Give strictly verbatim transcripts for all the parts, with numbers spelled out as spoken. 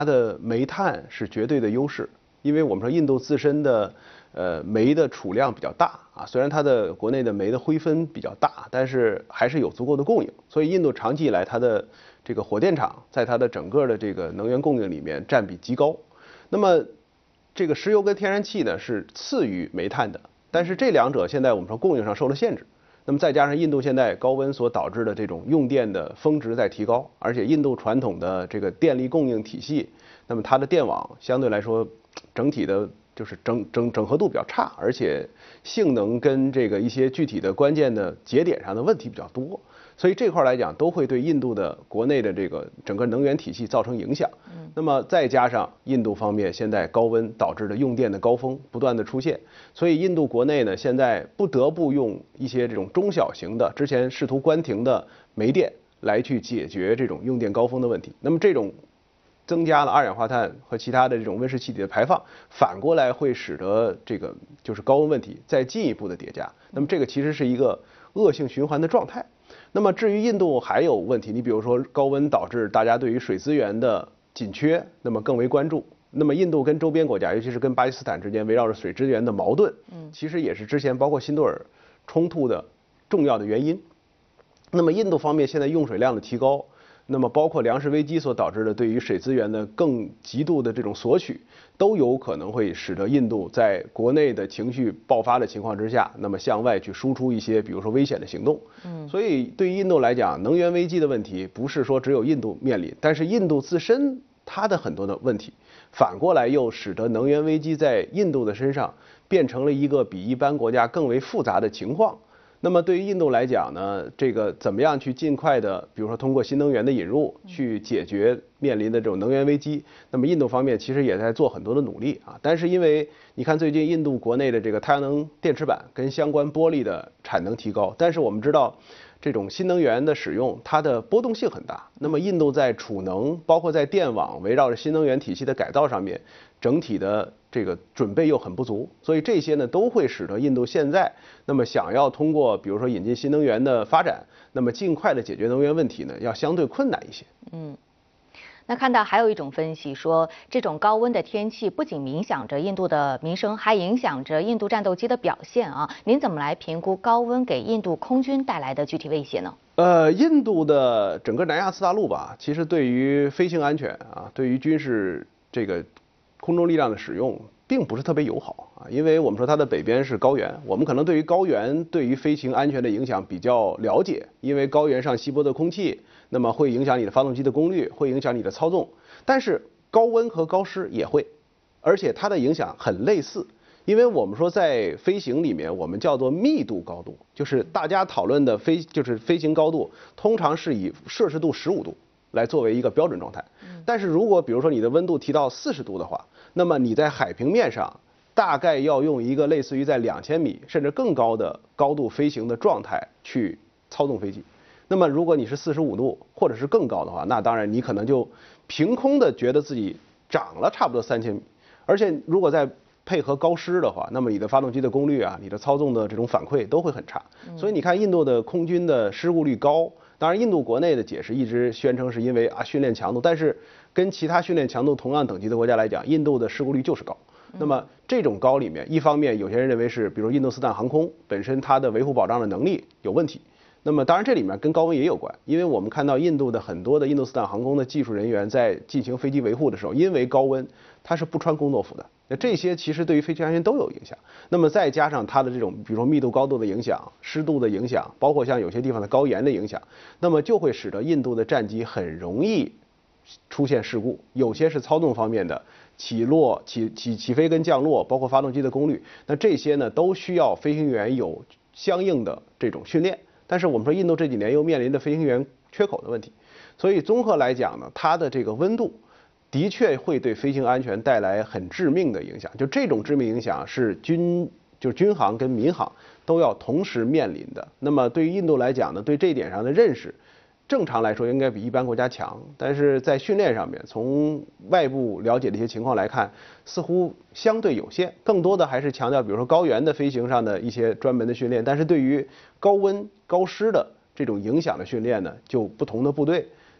它的煤炭是绝对的优势，因为我们说印度自身的呃煤的储量比较大啊，虽然它的国内的煤的灰分比较大，但是还是有足够的供应，所以印度长期以来它的这个火电厂在它的整个的这个能源供应里面占比极高。那么这个石油跟天然气呢是次于煤炭的，但是这两者现在我们说供应上受了限制。那么再加上印度现在高温所导致的这种用电的峰值在提高，而且印度传统的这个电力供应体系，那么它的电网相对来说整体的就是整整整合度比较差，而且性能跟这个一些具体的关键的节点上的问题比较多，所以这块来讲都会对印度的国内的这个整个能源体系造成影响。那么再加上印度方面现在高温导致的用电的高峰不断的出现，所以印度国内呢现在不得不用一些这种中小型的之前试图关停的煤电来去解决这种用电高峰的问题。那么这种增加了二氧化碳和其他的这种温室气体的排放，反过来会使得这个就是高温问题再进一步的叠加。那么这个其实是一个恶性循环的状态。那么至于印度还有问题，你比如说高温导致大家对于水资源的紧缺，那么更为关注。那么印度跟周边国家，尤其是跟巴基斯坦之间围绕着水资源的矛盾，嗯，其实也是之前包括新多尔冲突的重要的原因。那么印度方面现在用水量的提高，那么包括粮食危机所导致的对于水资源的更极度的这种索取，都有可能会使得印度在国内的情绪爆发的情况之下，那么向外去输出一些比如说危险的行动。嗯，所以对于印度来讲，能源危机的问题不是说只有印度面临，但是印度自身它的很多的问题，反过来又使得能源危机在印度的身上变成了一个比一般国家更为复杂的情况。那么对于印度来讲呢，这个怎么样去尽快的，比如说通过新能源的引入，去解决面临的这种能源危机，那么印度方面其实也在做很多的努力啊。但是因为你看最近印度国内的这个太阳能电池板跟相关玻璃的产能提高，但是我们知道这种新能源的使用它的波动性很大，那么印度在储能包括在电网围绕着新能源体系的改造上面，整体的这个准备又很不足，所以这些呢都会使得印度现在那么想要通过比如说引进新能源的发展，那么尽快的解决能源问题呢，要相对困难一些。 嗯。那看到还有一种分析说，这种高温的天气不仅影响着印度的民生，还影响着印度战斗机的表现啊。您怎么来评估高温给印度空军带来的具体威胁呢？ 呃，印度的整个南亚次大陆吧，其实对于飞行安全啊，对于军事这个空中力量的使用，并不是特别友好啊，因为我们说它的北边是高原，我们可能对于高原对于飞行安全的影响比较了解，因为高原上稀薄的空气，那么会影响你的发动机的功率，会影响你的操纵。但是高温和高湿也会，而且它的影响很类似，因为我们说在飞行里面，我们叫做密度高度，就是大家讨论的飞就是飞行高度，通常是以摄氏度十五度来作为一个标准状态。但是如果比如说你的温度提到四十度的话，那么你在海平面上大概要用一个类似于在两千米甚至更高的高度飞行的状态去操纵飞机。那么如果你是四十五度或者是更高的话，那当然你可能就凭空的觉得自己涨了差不多三千米，而且如果再配合高湿的话，那么你的发动机的功率啊，你的操纵的这种反馈都会很差。所以你看印度的空军的事故率高，当然印度国内的解释一直宣称是因为啊训练强度，但是跟其他训练强度同样等级的国家来讲，印度的事故率就是高。那么这种高里面，一方面有些人认为是，比如印度斯坦航空本身它的维护保障的能力有问题。那么当然这里面跟高温也有关，因为我们看到印度的很多的印度斯坦航空的技术人员在进行飞机维护的时候，因为高温它是不穿工作服的。那这些其实对于飞行安全都有影响。那么再加上它的这种比如说密度高度的影响、湿度的影响，包括像有些地方的高盐的影响，那么就会使得印度的战机很容易出现事故，有些是操纵方面的起落、起起起飞跟降落，包括发动机的功率，那这些呢都需要飞行员有相应的这种训练。但是我们说印度这几年又面临着飞行员缺口的问题，所以综合来讲呢，它的这个温度的确会对飞行安全带来很致命的影响。就这种致命影响是军就军航跟民航都要同时面临的。那么对于印度来讲呢，对这一点上的认识，正常来说应该比一般国家强，但是在训练上面，从外部了解的一些情况来看，似乎相对有限，更多的还是强调比如说高原的飞行上的一些专门的训练，但是对于高温高湿的这种影响的训练呢，就不同的部队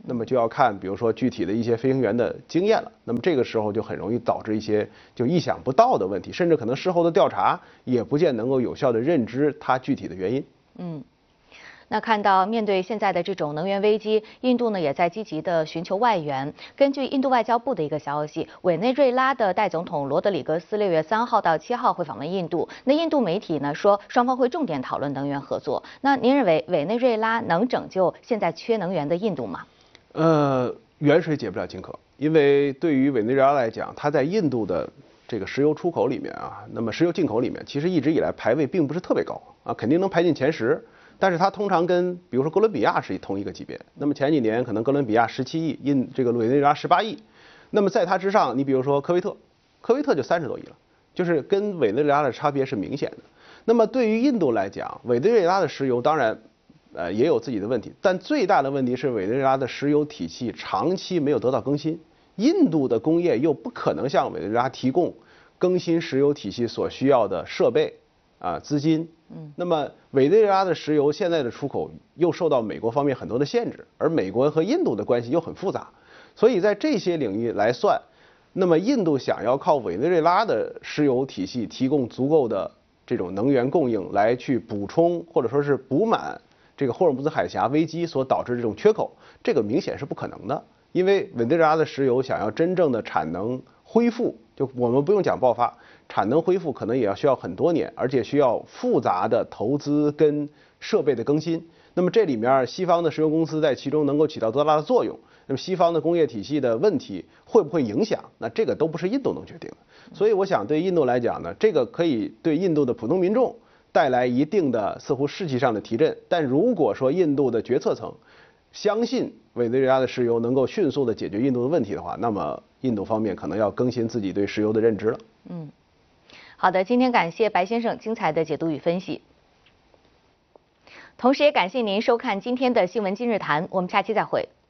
那么就要看比如说具体的一些飞行员的经验了。那么这个时候就很容易导致一些就意想不到的问题，甚至可能事后的调查也不见能够有效的认知它具体的原因。 嗯。那看到面对现在的这种能源危机，印度呢也在积极的寻求外援。根据印度外交部的一个消息，委内瑞拉的代总统罗德里格斯六月三号到七号会访问印度。那印度媒体呢说，双方会重点讨论能源合作。那您认为委内瑞拉能拯救现在缺能源的印度吗？ 呃，远水解不了近渴，因为对于委内瑞拉来讲，它在印度的这个石油出口里面啊，那么石油进口里面，其实一直以来排位并不是特别高啊，肯定能排进前十。但是它通常跟比如说哥伦比亚是同一个级别。那么前几年可能哥伦比亚十七亿，印这个委内瑞拉十八亿。那么在它之上，你比如说科威特，科威特就三十多亿了，就是跟委内瑞拉的差别是明显的。那么对于印度来讲，委内瑞拉的石油当然呃也有自己的问题，但最大的问题是委内瑞拉的石油体系长期没有得到更新。印度的工业又不可能向委内瑞拉提供更新石油体系所需要的设备啊、资金。嗯，那么委内瑞拉的石油现在的出口又受到美国方面很多的限制，而美国和印度的关系又很复杂，所以在这些领域来算，那么印度想要靠委内瑞拉的石油体系提供足够的这种能源供应来去补充或者说是补满这个霍尔木兹海峡危机所导致这种缺口，这个明显是不可能的，因为委内瑞拉的石油想要真正的产能恢复，就我们不用讲爆发。产能恢复可能也要需要很多年，而且需要复杂的投资跟设备的更新。那么这里面西方的石油公司在其中能够起到多大的作用？那么西方的工业体系的问题会不会影响？那这个都不是印度能决定的。所以我想对印度来讲呢，这个可以对印度的普通民众带来一定的似乎士气上的提振。但如果说印度的决策层相信委内瑞拉的石油能够迅速的解决印度的问题的话，那么印度方面可能要更新自己对石油的认知了。 嗯。好的，今天感谢白先生精彩的解读与分析，同时也感谢您收看今天的新闻今日谈，我们下期再会。